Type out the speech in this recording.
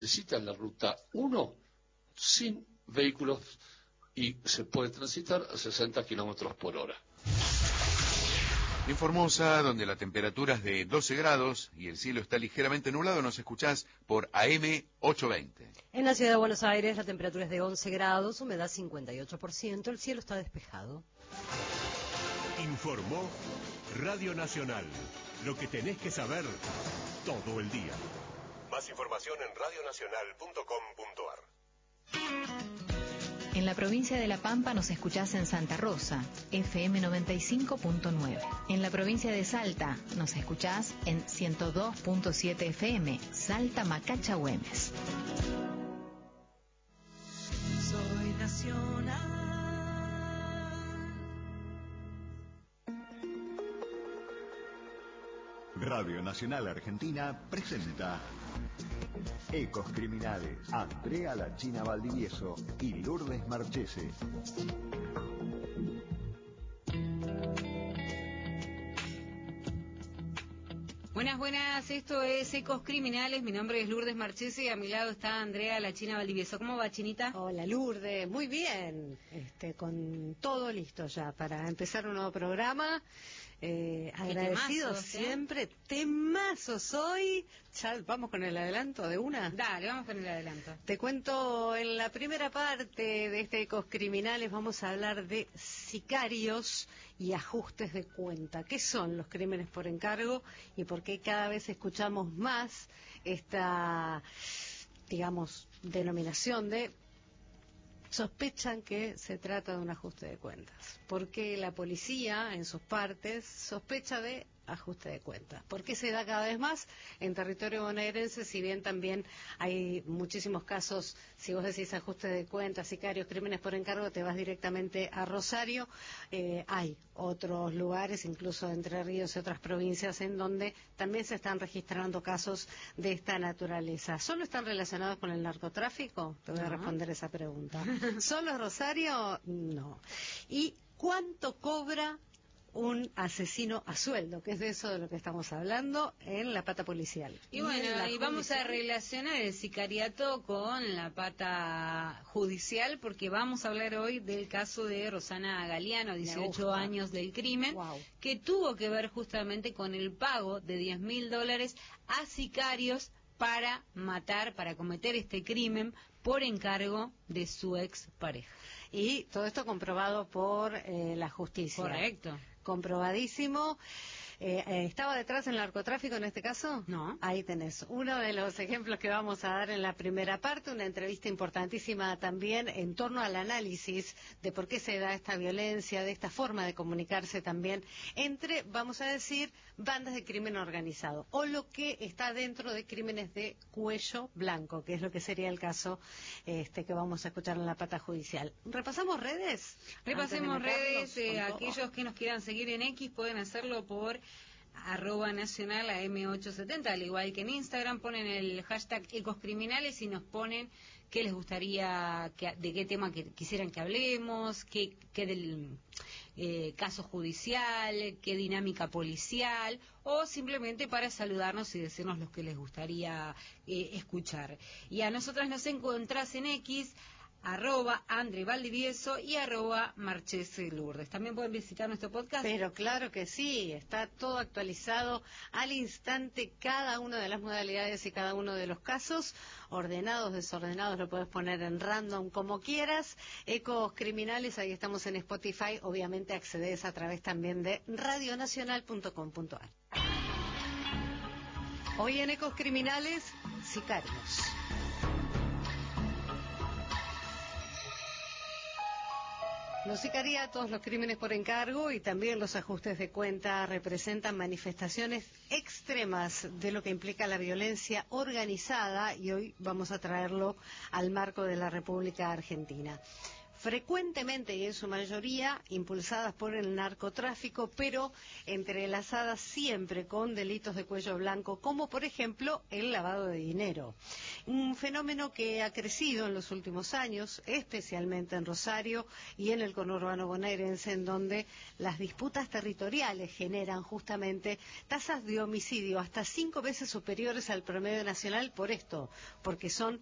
Necesita la ruta 1 sin vehículos y se puede transitar a 60 kilómetros por hora. En Formosa, donde la temperatura es de 12 grados y el cielo está ligeramente nublado, nos escuchás por AM 820. En la ciudad de Buenos Aires la temperatura es de 11 grados, humedad 58%, el cielo está despejado. Informó Radio Nacional. Lo que tenés que saber todo el día. Más información en radionacional.com.ar. En la provincia de La Pampa nos escuchás en Santa Rosa, FM 95.9. En la provincia de Salta nos escuchás en 102.7 FM, Salta Macacha Güemes. Soy nacional. Radio Nacional Argentina presenta Ecos Criminales, Andrea La China Valdivieso y Lourdes Marchese. Buenas, esto es Ecos Criminales, mi nombre es Lourdes Marchese y a mi lado está Andrea La China Valdivieso. ¿Cómo va, Chinita? Hola, Lourdes, muy bien, con todo listo ya para empezar un nuevo programa. Agradecidos siempre, temazos hoy. Ya vamos con el adelanto de una. Dale, vamos con el adelanto. Te cuento, en la primera parte de este Ecos Criminales vamos a hablar de sicarios y ajustes de cuenta. ¿Qué son los crímenes por encargo y por qué cada vez escuchamos más esta, digamos, denominación de sospechan que se trata de un ajuste de cuentas? Porque la policía, en sus partes, sospecha de ajuste de cuentas. ¿Por qué se da cada vez más en territorio bonaerense? Si bien también hay muchísimos casos, si vos decís ajuste de cuentas, sicarios, crímenes por encargo, te vas directamente a Rosario. Hay otros lugares, incluso Entre Ríos y otras provincias, en donde también se están registrando casos de esta naturaleza. ¿Solo están relacionados con el narcotráfico? Te voy a responder esa pregunta. ¿Solo Rosario? No. ¿Y cuánto cobra un asesino a sueldo? Que es de eso de lo que estamos hablando en la pata policial. Y bueno, y vamos a relacionar el sicariato con la pata judicial, porque vamos a hablar hoy del caso de Rosana Galeano, 18 años del crimen, que tuvo que ver justamente con el pago de $10.000 a sicarios para matar, para cometer este crimen por encargo de su ex pareja. Y todo esto comprobado por la justicia. Correcto. Comprobadísimo. ¿Estaba detrás el narcotráfico en este caso? No. Ahí tenés uno de los ejemplos que vamos a dar en la primera parte, una entrevista importantísima también en torno al análisis de por qué se da esta violencia, de esta forma de comunicarse también entre, vamos a decir, bandas de crimen organizado, o lo que está dentro de crímenes de cuello blanco, que es lo que sería el caso que vamos a escuchar en la pata judicial. ¿Repasamos redes? Repasemos redes, aquellos que nos quieran seguir en X pueden hacerlo por @nacional AM870, al igual que en Instagram ponen el hashtag Ecos Criminales y nos ponen qué les gustaría, de qué tema quisieran que hablemos, qué del caso judicial, qué dinámica policial, o simplemente para saludarnos y decirnos lo que les gustaría escuchar. Y a nosotras nos encontrás en X, @Andre Valdivieso y @Marchese Lourdes. También pueden visitar nuestro podcast. Pero claro que sí, está todo actualizado al instante, cada una de las modalidades y cada uno de los casos, ordenados, desordenados, lo puedes poner en random como quieras. Ecos Criminales, ahí estamos en Spotify, obviamente accedes a través también de radionacional.com.ar. Hoy en Ecos Criminales, sicarios. Los sicariatos, los crímenes por encargo y también los ajustes de cuenta representan manifestaciones extremas de lo que implica la violencia organizada y hoy vamos a traerlo al marco de la República Argentina. frecuentemente y en su mayoría impulsadas por el narcotráfico, pero entrelazadas siempre con delitos de cuello blanco, como por ejemplo el lavado de dinero. Un fenómeno que ha crecido en los últimos años, especialmente en Rosario y en el conurbano bonaerense, en donde las disputas territoriales generan justamente tasas de homicidio hasta 5 veces superiores al promedio nacional por esto, porque son